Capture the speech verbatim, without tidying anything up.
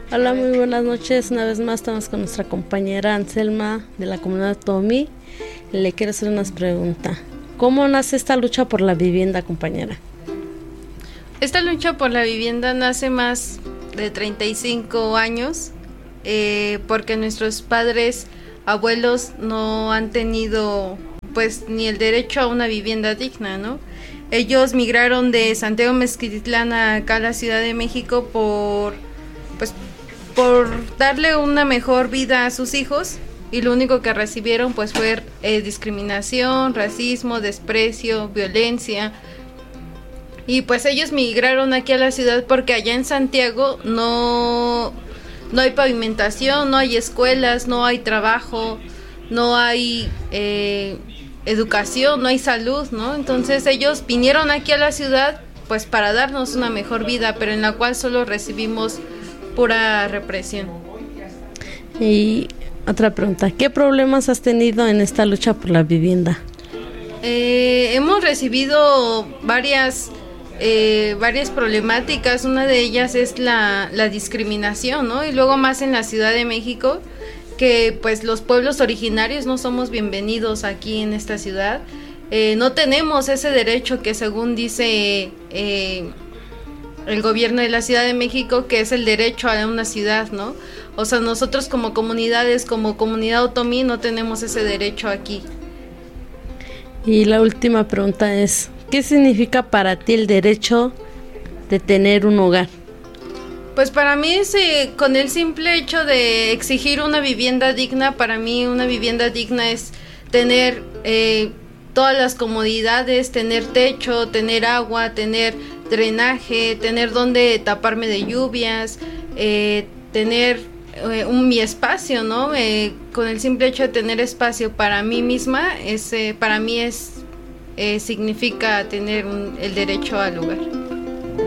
Hola, muy buenas noches. Una vez más estamos con nuestra compañera Anselma de la comunidad Tomí. Le quiero hacer unas preguntas. ¿Cómo nace esta lucha por la vivienda, compañera? Esta lucha por la vivienda nace más de treinta y cinco años, eh, porque nuestros padres, abuelos no han tenido pues ni el derecho a una vivienda digna, ¿no? Ellos migraron de Santiago Mezquitlán acá a la Ciudad de México por pues por darle una mejor vida a sus hijos, y lo único que recibieron pues fue eh, discriminación, racismo, desprecio, violencia. Y pues ellos migraron aquí a la ciudad porque allá en Santiago no, no hay pavimentación, no hay escuelas, no hay trabajo, no hay eh, educación, no hay salud, ¿no? Entonces ellos vinieron aquí a la ciudad pues para darnos una mejor vida, pero en la cual solo recibimos pura represión. Y otra pregunta, ¿qué problemas has tenido en esta lucha por la vivienda? Eh, hemos recibido varias eh, varias problemáticas. Una de ellas es la, la discriminación, ¿no? Y luego más en la Ciudad de México, que pues los pueblos originarios no somos bienvenidos aquí en esta ciudad. Eh, no tenemos ese derecho que según dice eh, el gobierno de la Ciudad de México, que es el derecho a una ciudad, ¿no? O sea, nosotros como comunidades, como comunidad otomí, no tenemos ese derecho aquí. Y la última pregunta es, ¿qué significa para ti el derecho de tener un hogar? Pues para mí, ese, con el simple hecho de exigir una vivienda digna, para mí una vivienda digna es tener eh, todas las comodidades, tener techo, tener agua, tener drenaje, tener donde taparme de lluvias, eh, tener eh, un mi espacio, ¿no? Eh, con el simple hecho de tener espacio para mí misma, es, eh, para mí es eh, significa tener un, el derecho al lugar.